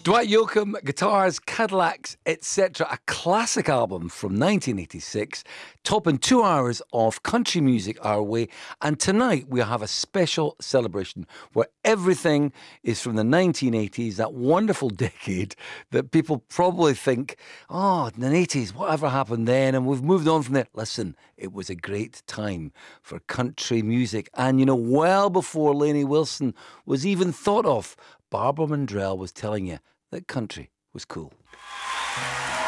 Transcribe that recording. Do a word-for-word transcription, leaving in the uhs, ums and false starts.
Dwight Yoakam, guitars, Cadillacs, et cetera. A classic album from nineteen eighty-six, topping two hours of country music our way. And tonight we have a special celebration where everything is from the nineteen eighties, that wonderful decade that people probably think, oh, in the eighties, whatever happened then? And we've moved on from there. Listen, it was a great time for country music. And, you know, well before Lainey Wilson was even thought of, Barbara Mandrell was telling you that country was cool.